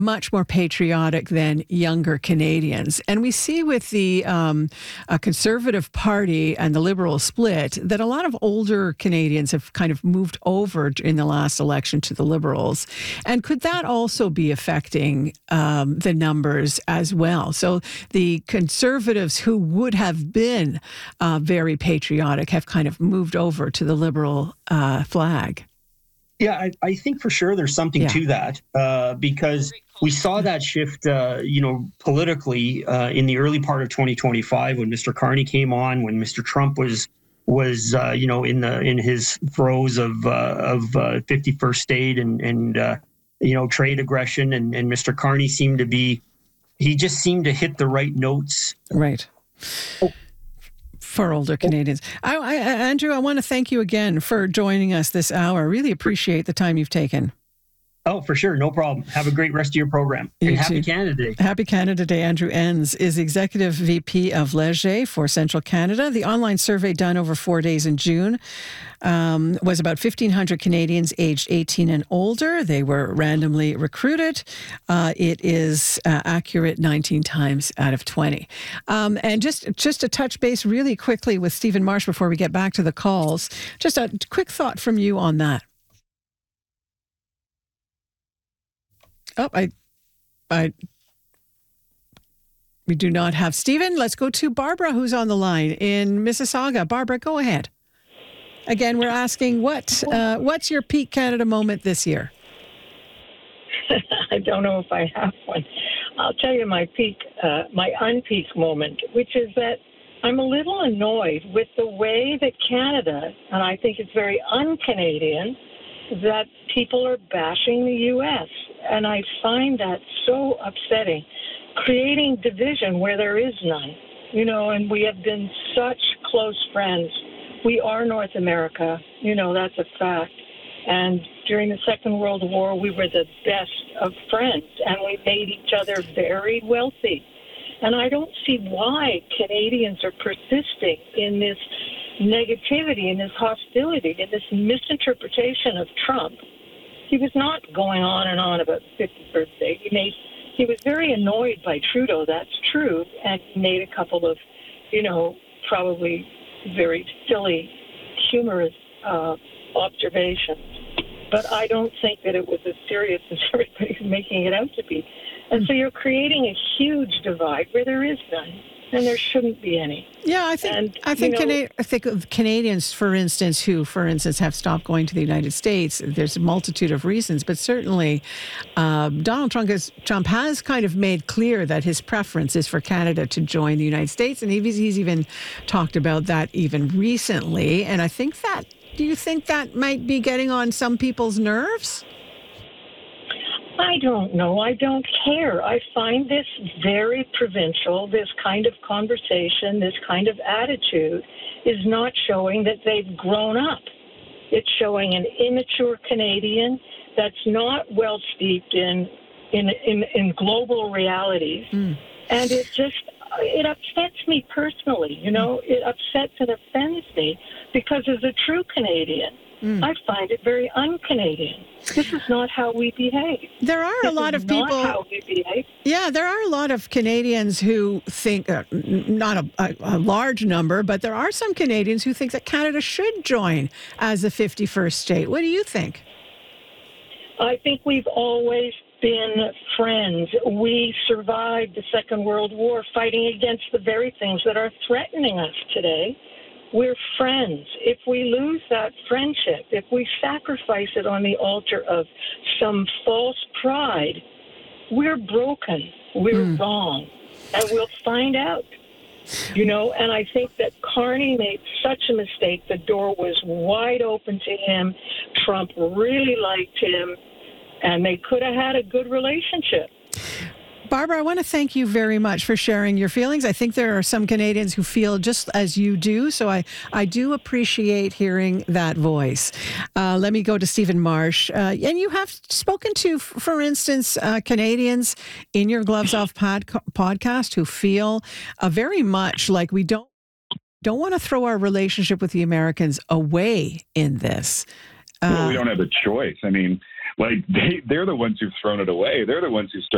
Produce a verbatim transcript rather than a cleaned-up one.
much more patriotic than younger Canadians. And we see with the um, uh, Conservative Party and the Liberal split that a lot of older Canadians have kind of moved over in the last election to the Liberals. And could that also be affecting um, the numbers as well? So the Conservatives who would have been uh, very patriotic have kind of moved over to the Liberal uh, flag. Yeah, I, I think for sure there's something Yeah. to that uh, because we saw that shift, uh, you know, politically uh, in the early part of twenty twenty-five when Mister Carney came on, when Mister Trump was was uh, you know in the in his throes of uh, of uh, fifty-first state and and uh, you know trade aggression, and, and Mister Carney seemed to be he just seemed to hit the right notes. Right. For older Canadians. I, I, Andrew, I want to thank you again for joining us this hour. Really appreciate the time you've taken. Oh, for sure. No problem. Have a great rest of your program. You and happy too. Canada Day. Happy Canada Day. Andrew Enns is Executive V P of Leger for Central Canada. The online survey done over four days in June um, was about fifteen hundred Canadians aged eighteen and older. They were randomly recruited. Uh, it is uh, accurate nineteen times out of twenty. Um, and just, just to touch base really quickly with Stephen Marsh before we get back to the calls, just a quick thought from you on that. Oh, I, I, we do not have Stephen. Let's go to Barbara, who's on the line in Mississauga. Barbara, go ahead. Again, we're asking what, uh, what's your peak Canada moment this year? I don't know if I have one. I'll tell you my peak, uh, my unpeak moment, which is that I'm a little annoyed with the way that Canada, and I think it's very un-Canadian, that people are bashing the U S And I find that so upsetting, creating division where there is none, you know, and we have been such close friends. We are North America, you know, that's a fact. And during the Second World War, we were the best of friends, and we made each other very wealthy. And I don't see why Canadians are persisting in this negativity, in this hostility, in this misinterpretation of Trump. He was not going on and on about the fifty-first state. He made, he was very annoyed by Trudeau, that's true, and he made a couple of, you know, probably very silly, humorous uh, observations. But I don't think that it was as serious as everybody's making it out to be. And so you're creating a huge divide where there is none, and there shouldn't be any. Yeah, I think and, I think, you know, Cana- I think of Canadians, for instance, who, for instance, have stopped going to the United States. There's a multitude of reasons, but certainly uh, Donald Trump has, Trump has kind of made clear that his preference is for Canada to join the United States, and he's, he's even talked about that even recently. And I think that, do you think that might be getting on some people's nerves? I don't know. I don't care. I find this very provincial. This kind of conversation, this kind of attitude is not showing that they've grown up. It's showing an immature Canadian that's not well steeped in in in, in global realities. Mm. And it just it upsets me personally. You know, it upsets and offends me because as a true Canadian, Mm. I find it very un-Canadian. This is not how we behave. There are this a lot is of people. Not how we behave. Yeah, there are a lot of Canadians who think, uh, not a, a, a large number, but there are some Canadians who think that Canada should join as the fifty-first state. What do you think? I think we've always been friends. We survived the Second World War fighting against the very things that are threatening us today. We're friends. If we lose that friendship, if we sacrifice it on the altar of some false pride, we're broken. We're mm. wrong. And we'll find out. You know, and I think that Carney made such a mistake. The door was wide open to him. Trump really liked him, and they could have had a good relationship. Barbara, I want to thank you very much for sharing your feelings. I think there are some Canadians who feel just as you do, so I, I do appreciate hearing that voice. Uh, let me go to Stephen Marsh. Uh, and you have spoken to, for instance, uh, Canadians in your Gloves Off pod- podcast who feel uh, very much like we don't, don't want to throw our relationship with the Americans away in this. Uh, well, we don't have a choice. I mean, like they, they're the ones who've thrown it away. They're the ones who started